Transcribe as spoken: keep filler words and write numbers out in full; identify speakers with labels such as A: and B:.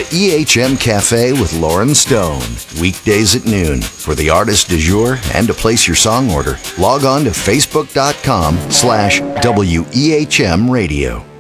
A: E H M Cafe with Lauren Stone. Weekdays at noon. For the artist du jour and to place your song order, log on to facebook.com slash WEHM Radio.